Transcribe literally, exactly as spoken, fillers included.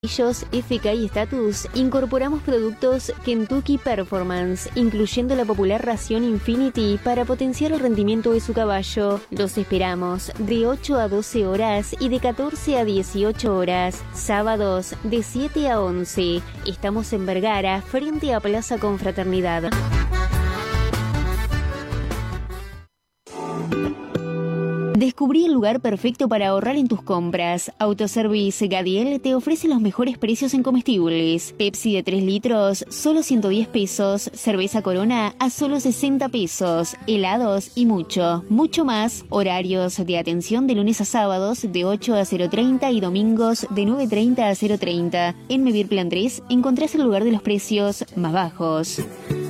F K y Status, incorporamos productos Kentucky Performance, incluyendo la popular ración Infinity para potenciar el rendimiento de su caballo. Los esperamos de ocho a doce horas y de catorce a dieciocho horas, sábados de siete a once. Estamos en Vergara, frente a Plaza Confraternidad. Descubrí el lugar perfecto para ahorrar en tus compras. Autoservice Gadiel te ofrece los mejores precios en comestibles. Pepsi de tres litros, solo ciento diez pesos. Cerveza Corona a solo sesenta pesos. Helados y mucho, mucho más. Horarios de atención de lunes a sábados de ocho a cero treinta y domingos de nueve treinta a cero treinta. En Mevir Plan tres encontrás el lugar de los precios más bajos.